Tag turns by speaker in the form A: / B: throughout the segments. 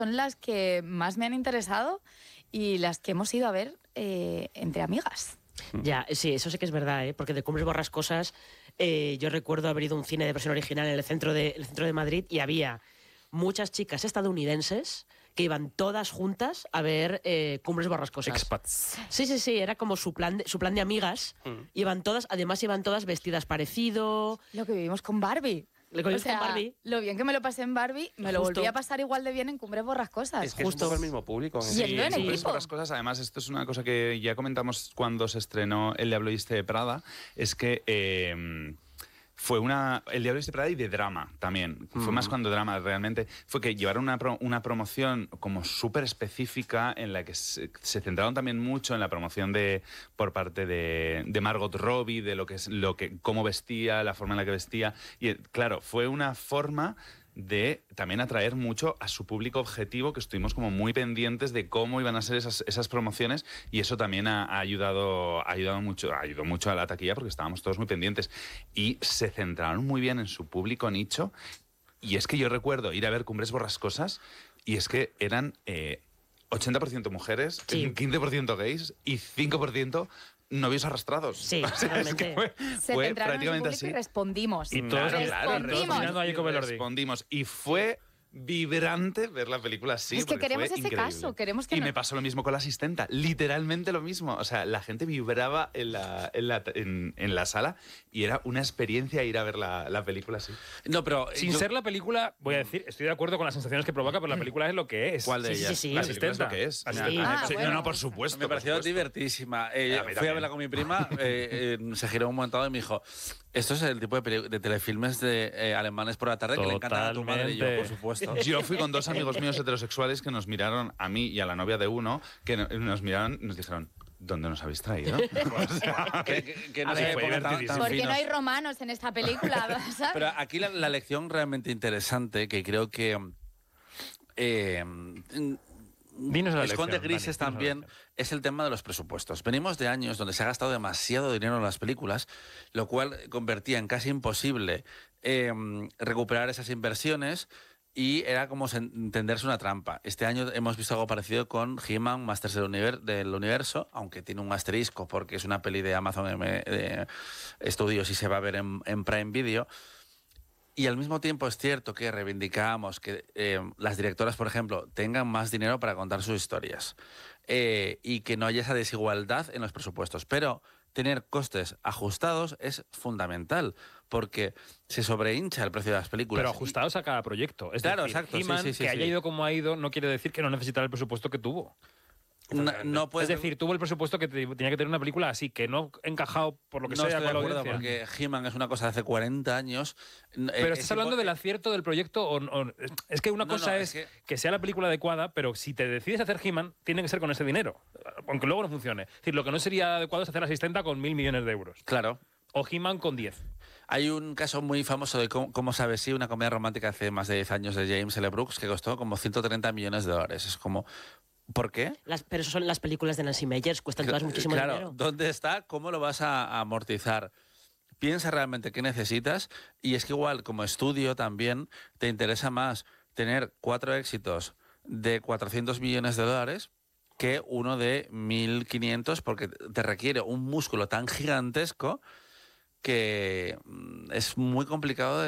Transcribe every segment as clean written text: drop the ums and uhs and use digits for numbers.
A: son las que más me han interesado y las que hemos ido a ver entre amigas.
B: Ya, sí, eso sí que es verdad, ¿eh? Porque de Cumbres Borrascosas yo recuerdo haber ido a un cine de versión original en el centro de Madrid y había muchas chicas estadounidenses que iban todas juntas a ver Cumbres Borrascosas.
C: Expats.
B: Sí, era como su plan de amigas. Iban todas vestidas parecido.
A: Lo que vivimos con Barbie.
B: Con Barbie.
A: Lo bien que me lo pasé en Barbie, me lo
B: Justo.
A: volví a pasar igual de bien en Cumbres Borrascosas.
D: Es que
B: Justo.
D: es un poco el mismo público.
A: Yendo en
E: Cumbres
A: equipo.
E: Borrascosas, además, esto es una cosa que ya comentamos cuando se estrenó El Diablo Viste de Prada, es que fue El Diablo Viste de Prada y de drama también. Fue más cuando drama realmente. Fue que llevaron una promoción como súper específica en la que se centraron también mucho en la promoción por parte de Margot Robbie, de cómo vestía, la forma en la que vestía. Y claro, fue una forma de también atraer mucho a su público objetivo, que estuvimos como muy pendientes de cómo iban a ser esas promociones, y eso también ayudó mucho a la taquilla, porque estábamos todos muy pendientes y se centraron muy bien en su público nicho. Y es que yo recuerdo ir a ver Cumbres Borrascosas y es que eran 80% mujeres,
B: Sí.
E: 15% gays y 5% novios arrastrados.
B: Sí,
E: o sea, es que fue
A: Se centraron en su
E: prácticamente
A: público
E: así.
A: y respondimos.
C: Y todos
A: Respondimos.
C: mirando a Jacob Elordi.
E: Respondimos. Y fue vibrante ver la película así.
A: Es que
E: porque
A: queremos
E: fue
A: ese
E: increíble.
A: caso, queremos que
E: Y
A: no-
E: me pasó lo mismo con la asistenta, literalmente lo mismo. O sea, la gente vibraba en la sala y era una experiencia ir a ver la película así.
D: No, pero
C: Sin ser la película, voy a decir, estoy de acuerdo con las sensaciones que provoca, pero la película es lo que es.
D: ¿Cuál de
B: Sí,
D: ellas?
B: sí, sí.
E: La
C: Asistenta.
E: película es lo que es.
C: Asistenta.
A: Ah,
E: Sí,
A: bueno.
E: no, por supuesto.
D: Me pareció
E: por supuesto.
D: divertísima.
E: mí
D: Fui a
E: también.
D: verla con mi prima, se giró un montado y me dijo, esto es el tipo de telefilmes de alemanes por la tarde que le encantan a tu madre y yo, por supuesto.
E: Yo fui con dos amigos míos heterosexuales que nos miraron a mí y a la novia de uno, que nos miraron y nos dijeron, ¿dónde nos habéis traído? O sea,
D: que no
C: A
D: se
C: ver, fue
D: pongan tan
C: divertidísimo.
A: Porque
D: finos.
A: no hay romanos en esta película, ¿sabes?
D: Pero aquí la lección realmente interesante, que creo que
C: Dinos la
D: esconde
C: lección,
D: grises
C: Dani, dinos la
D: también,
C: lección.
D: es el tema de los presupuestos. Venimos de años donde se ha gastado demasiado dinero en las películas, lo cual convertía en casi imposible recuperar esas inversiones. Y era como entenderse una trampa. Este año hemos visto algo parecido con He-Man, Masters del Universo, aunque tiene un asterisco porque es una peli de Amazon Studios y se va a ver en Prime Video. Y al mismo tiempo es cierto que reivindicamos que las directoras, por ejemplo, tengan más dinero para contar sus historias y que no haya esa desigualdad en los presupuestos. Pero tener costes ajustados es fundamental, porque se sobrehincha el precio de las películas.
C: Pero ajustados a cada proyecto. Es
D: Claro,
C: decir,
D: exacto, sí,
C: He-Man,
D: sí, sí,
C: que
D: sí.
C: haya ido como ha ido, no quiere decir que no necesitara el presupuesto que tuvo.
D: No puedes,
C: Es decir, tuvo el presupuesto que tenía que tener una película así, que no ha encajado por lo que
D: no
C: sea
D: estoy de
C: con la
D: acuerdo,
C: audiencia.
D: porque He-Man es una cosa de hace 40 años.
C: Pero estás hablando del acierto del proyecto. Es que una
D: No,
C: cosa
D: no,
C: es
D: es
C: que sea la película adecuada, pero si te decides hacer He-Man, tiene que ser con ese dinero, aunque luego no funcione. Es decir, lo que no sería adecuado es hacer Asistenta con 1.000 millones de euros.
D: Claro.
C: O He-Man con 10.
D: Hay un caso muy famoso de cómo sabes si una comedia romántica hace más de 10 años de James L. Brooks que costó como 130 millones de dólares. Es como, ¿por qué?
B: Pero eso son las películas de Nancy Meyers, cuestan todas muchísimo
D: Claro,
B: dinero.
D: ¿dónde está? ¿Cómo lo vas a amortizar? Piensa realmente qué necesitas, y es que igual como estudio también te interesa más tener 4 éxitos de 400 millones de dólares que uno de 1.500, porque te requiere un músculo tan gigantesco que es muy complicado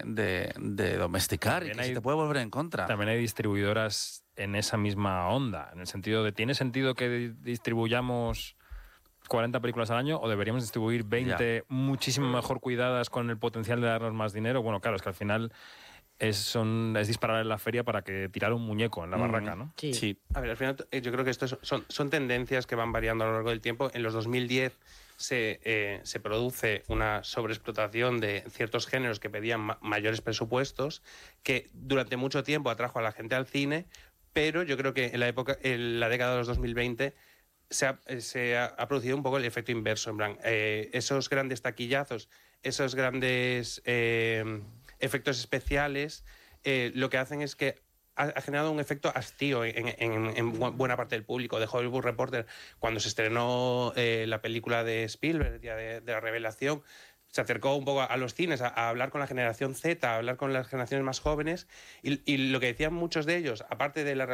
D: de domesticar y
C: También
D: que se
C: hay-
D: te puede volver en contra.
C: También hay distribuidoras en esa misma onda, en el sentido de, ¿tiene sentido que distribuyamos 40 películas al año o deberíamos distribuir 20 muchísimo mejor cuidadas con el potencial de darnos más dinero? Bueno, claro, es que al final es disparar en la feria para que tirar un muñeco en la barraca, ¿no?
B: Sí.
D: Sí.
F: A ver, al final yo creo que esto son tendencias que van variando a lo largo del tiempo. En los 2010 se produce una sobreexplotación de ciertos géneros que pedían mayores presupuestos, que durante mucho tiempo atrajo a la gente al cine, pero yo creo que en la década de los 2020 se ha producido un poco el efecto inverso. En plan, esos grandes taquillazos, esos grandes efectos especiales, lo que hacen es que ha generado un efecto hastío en buena parte del público. De Hollywood Reporter, cuando se estrenó la película de Spielberg, Día de la Revelación, se acercó un poco a los cines, a hablar con la generación Z, a hablar con las generaciones más jóvenes, y lo que decían muchos de ellos, aparte de la